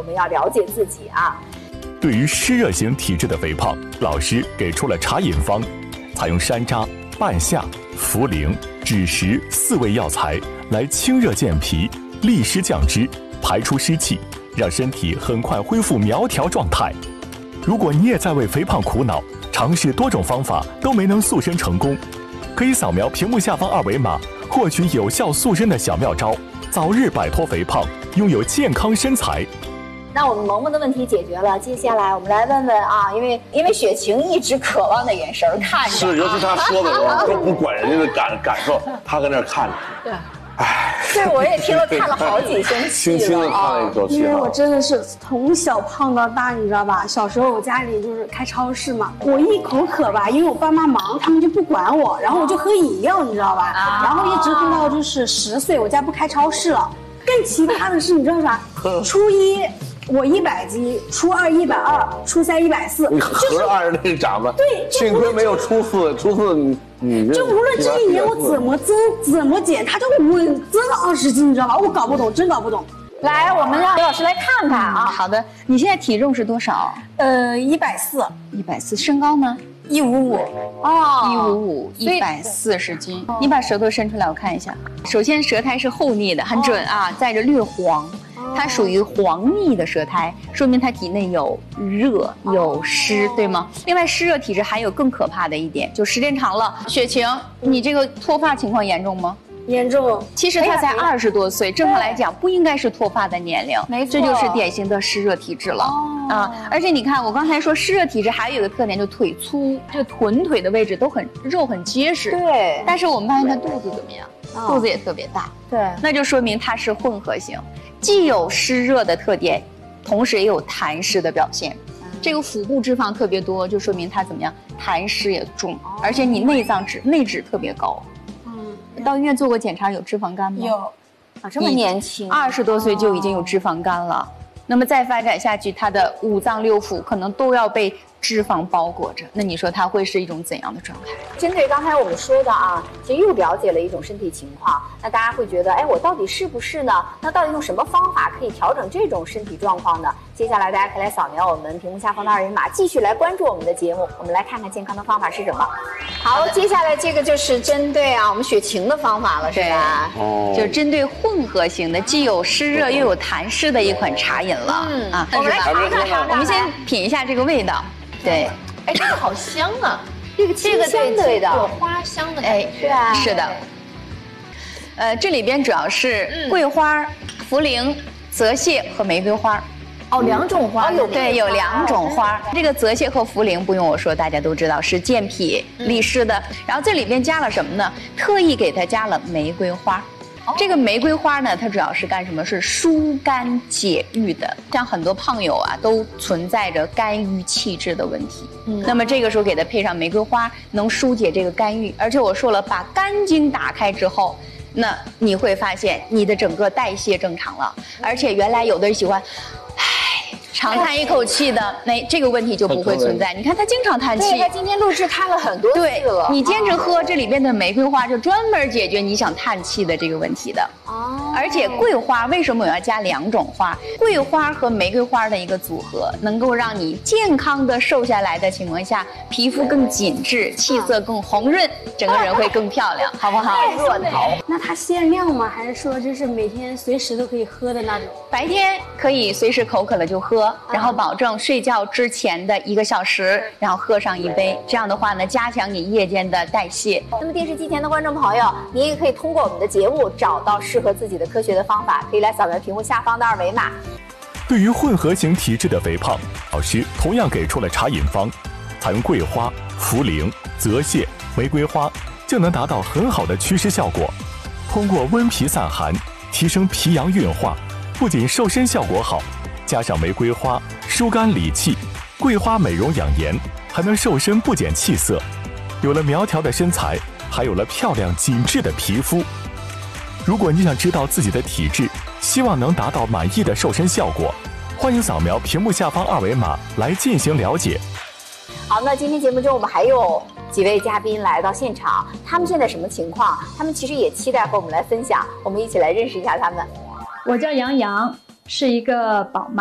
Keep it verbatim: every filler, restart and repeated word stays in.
们要了解自己啊。 对于湿热型体质的肥胖，老师给出了茶饮方，采用山楂、半夏、茯苓、枳实四味药材来清热健脾、利湿降脂、排出湿气，让身体很快恢复苗条状态。如果你也在为肥胖苦恼，尝试多种方法都没能塑身成功，可以扫描屏幕下方二维码，获取有效塑身的小妙招，早日摆脱肥胖，拥有健康身材。 那我们萌萌的问题解决了，接下来我们来问问啊，因为因为雪晴一直渴望的眼神看着， 是，尤其他说的时候都不管人家的感感受，他搁那儿看着。 对，哎，对，我也听了看了好几声气了， 轻轻的看了一口气。 因为我真的是从小胖到大，你知道吧？小时候我家里就是开超市嘛，我一口渴吧，因为我爸妈忙，他们就不管我，然后我就喝饮料，你知道吧？啊、然后一直喝到就是十岁，我家不开超市了。更奇葩的是，你知道啥？初一。我一百斤，初二一百二，初三一百四， 你合着按着那长吧。 对， 幸亏没有初四，初四你你就无论这一年我怎么增怎么减，它就稳增了二十斤，你知道吧？我搞不懂，真搞不懂。 来，我们让刘老师来看看啊。 好的，你现在体重是多少？ 呃，一百四， 一百四。身高呢？ 一五五。 哦，一五五，一百四十斤。你把舌头伸出来，我看一下。首先，舌苔是厚腻的，很准啊，带着略黄。它属于黄腻的舌苔，说明它体内有热有湿，对吗？另外，湿热体质还有更可怕的一点，就时间长了。雪晴，你这个脱发情况严重吗？ 严重。 其实她才二十多岁，正常来讲不应该是脱发的年龄， 没错， 这就是典型的湿热体质了、哦、啊！而且你看，我刚才说湿热体质还有一个特点，就腿粗，这个臀腿的位置都很肉很结实。 对。 但是我们发现她肚子怎么样？哦、肚子也特别大。 对。 那就说明它是混合型。既有湿热的特点，同时也有痰湿的表现。嗯、这个腹部脂肪特别多，就说明它怎么样，痰湿也重，哦、而且你内脏脂内脂特别高。嗯，到医院做过检查，有脂肪肝吗？ 有。 啊，这么年轻， 二十多岁就已经有脂肪肝了。哦、那么再发展下去，它的五脏六腑可能都要被脂肪包裹着。那你说它会是一种怎样的状态？ 针对刚才我们说的啊，其实又了解了一种身体情况，那大家会觉得，哎，我到底是不是呢？那到底用什么方法可以调整这种身体状况呢？接下来大家可以来扫描我们屏幕下方的二维码，继续来关注我们的节目。我们来看看健康的方法是什么。好，接下来这个就是针对啊我们雪晴的方法了，是吧？ 哦，就针对混合型的，既有湿热又有痰湿的一款茶饮了。嗯啊， 我们来尝尝尝， 我们先品一下这个味道。对， 哎，这个好香啊！ 这个这个对对的， 有花香的感觉。 哎，是啊，是的。呃，这里边主要是桂花、茯苓、泽泻和玫瑰花。 哦，两种花有对，有两种花。这个泽泻和茯苓不用我说，大家都知道是健脾利湿的。然后这里边加了什么呢？特意给它加了玫瑰花。这个玫瑰花呢，它主要是干什么？是疏肝解郁的。像很多胖友啊，都存在着肝郁气滞的问题。嗯，那么这个时候给它配上玫瑰花，能疏解这个肝郁。而且我说了，把肝经打开之后，那你会发现你的整个代谢正常了。而且原来有的人喜欢，唉，长叹一口气的，那这个问题就不会存在。你看他经常叹气， 对，他今天录制看了很多次了。 你坚持喝这里边的玫瑰花，就专门解决你想叹气的这个问题的。哦，而且桂花为什么我要加两种花？桂花和玫瑰花的一个组合，能够让你健康的瘦下来的情况下，皮肤更紧致，气色更红润，整个人会更漂亮，好不好？ 若桃。 那它限量吗？还是说就是每天随时都可以喝的那种？ 白天可以随时口渴了就喝，然后保证睡觉之前的一个小时，然后喝上一杯。这样的话呢，加强你夜间的代谢。 那么电视机前的观众朋友，您也可以通过我们的节目找到适合自己的科学的方法，可以来扫描屏幕下方的二维码。 对于混合型体质的肥胖，老师同样给出了茶饮方，采用桂花、茯苓、泽泻、玫瑰花，就能达到很好的祛湿效果。通过温脾散寒，提升脾阳运化，不仅瘦身效果好，加上玫瑰花疏肝理气，桂花美容养颜，还能瘦身不减气色。有了苗条的身材，还有了漂亮紧致的皮肤。如果你想知道自己的体质，希望能达到满意的瘦身效果，欢迎扫描屏幕下方二维码来进行了解。 好，那今天节目中我们还有几位嘉宾来到现场，他们现在什么情况？他们其实也期待和我们来分享，我们一起来认识一下他们。 我叫杨洋，是一个宝妈。